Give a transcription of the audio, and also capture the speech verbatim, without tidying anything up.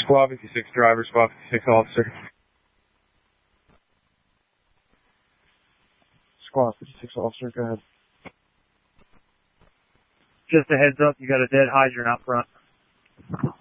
Squad fifty-six driver, Squad fifty-six officer. Squad fifty-six officer, go ahead. Just a heads up, you got a dead hydrant out front.